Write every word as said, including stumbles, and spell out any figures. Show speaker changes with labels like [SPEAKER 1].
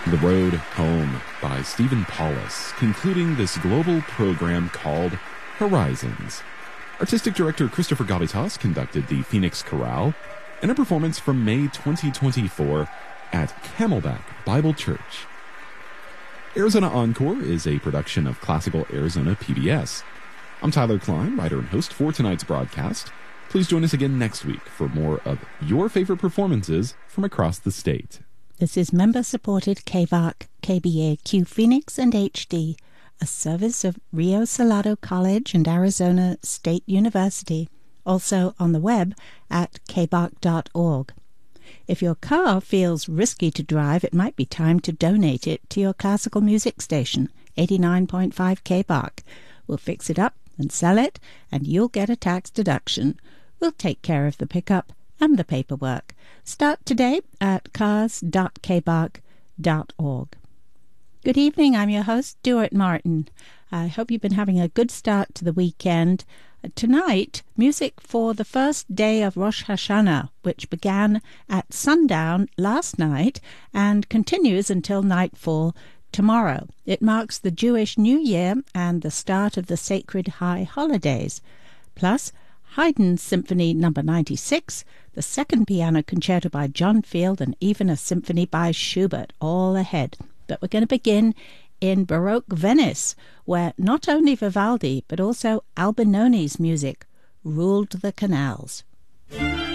[SPEAKER 1] The Road Home by Stephen Paulus, concluding this global program called Horizons. Artistic director Christopher Gavitas conducted the Phoenix Chorale in a performance from May twenty twenty-four at Camelback Bible Church. Arizona Encore is a production of Classical Arizona P B S. I'm Tyler Klein, writer and host for tonight's broadcast. Please join us again next week for more of your favorite performances from across the state.
[SPEAKER 2] This is member-supported K V A C, K B A Q Phoenix and H D, a service of Rio Salado College and Arizona State University, also on the web at k b a c dot org. If your car feels risky to drive, it might be time to donate it to your classical music station, eighty-nine point five K B A C. We'll fix it up and sell it, and you'll get a tax deduction. We'll take care of the pickup and the paperwork. Start today at cars dot k b a c dot org. Good evening, I'm your host, Stuart Martin. I hope you've been having a good start to the weekend. Tonight, music for the first day of Rosh Hashanah, which began at sundown last night and continues until nightfall tomorrow. It marks the Jewish New Year and the start of the sacred high holidays. Plus, Haydn's Symphony number ninety-six, the second piano concerto by John Field, and even a symphony by Schubert, all ahead. But we're going to begin in Baroque Venice, where not only Vivaldi, but also Albinoni's music ruled the canals.